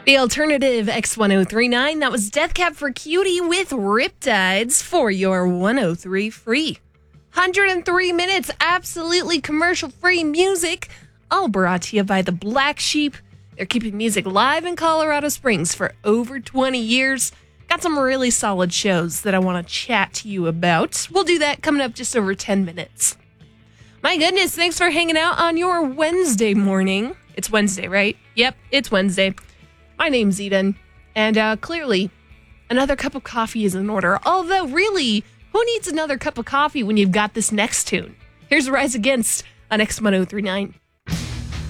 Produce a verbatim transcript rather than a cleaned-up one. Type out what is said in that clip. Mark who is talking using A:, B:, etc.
A: The alternative X ten thirty-nine, that was Death Cab for Cutie with Riptides for your one oh three free. one hundred three minutes, absolutely commercial-free music, all brought to you by the Black Sheep. They're keeping music live in Colorado Springs for over twenty years. Got some really solid shows that I want to chat to you about. We'll do that coming up just over ten minutes. My goodness, thanks for hanging out on your Wednesday morning. It's Wednesday, right? Yep, it's Wednesday. My name's Eden, and uh, clearly, another cup of coffee is in order. Although, really, who needs another cup of coffee when you've got this next tune? Here's Rise Against on X ten thirty-nine.